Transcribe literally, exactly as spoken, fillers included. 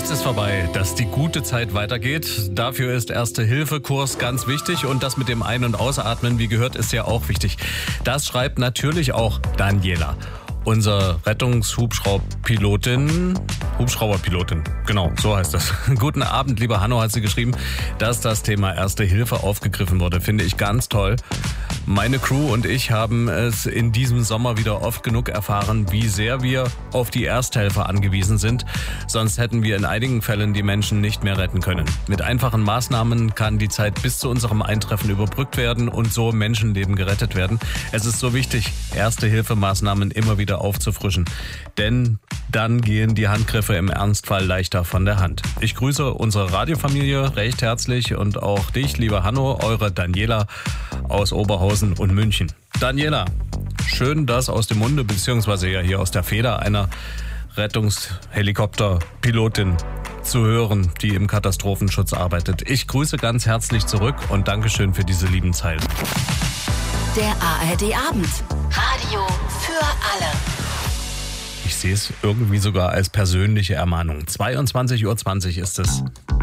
Jetzt ist vorbei, dass die gute Zeit weitergeht. Dafür ist Erste-Hilfe-Kurs ganz wichtig und das mit dem Ein- und Ausatmen, wie gehört, ist ja auch wichtig. Das schreibt natürlich auch Daniela, unsere Rettungshubschrauberpilotin. Hubschrauberpilotin, genau, so heißt das. Guten Abend, lieber Hanno, hat sie geschrieben, dass das Thema Erste Hilfe aufgegriffen wurde. Finde ich ganz toll. Meine Crew und ich haben es in diesem Sommer wieder oft genug erfahren, wie sehr wir auf die Ersthelfer angewiesen sind. Sonst hätten wir in einigen Fällen die Menschen nicht mehr retten können. Mit einfachen Maßnahmen kann die Zeit bis zu unserem Eintreffen überbrückt werden und so Menschenleben gerettet werden. Es ist so wichtig, Erste-Hilfe-Maßnahmen immer wieder aufzufrischen. Denn dann gehen die Handgriffe im Ernstfall leichter von der Hand. Ich grüße unsere Radiofamilie recht herzlich und auch dich, lieber Hanno, eure Daniela aus Oberhausen und München. Daniela, schön, dass aus dem Munde, beziehungsweise ja hier aus der Feder einer Rettungshelikopterpilotin zu hören, die im Katastrophenschutz arbeitet. Ich grüße ganz herzlich zurück und Dankeschön für diese lieben Zeilen. Der A R D-Abend. Radio für alle. Ich sehe es irgendwie sogar als persönliche Ermahnung. zweiundzwanzig Uhr zwanzig ist es.